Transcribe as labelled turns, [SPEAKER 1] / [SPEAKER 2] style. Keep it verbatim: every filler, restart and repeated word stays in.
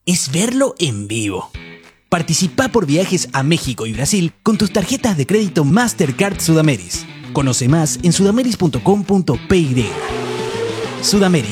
[SPEAKER 1] es verlo en vivo. Participa por viajes a México y Brasil con tus tarjetas de crédito Mastercard Sudameris. Conoce más en sudameris punto com punto pe. Sudameris,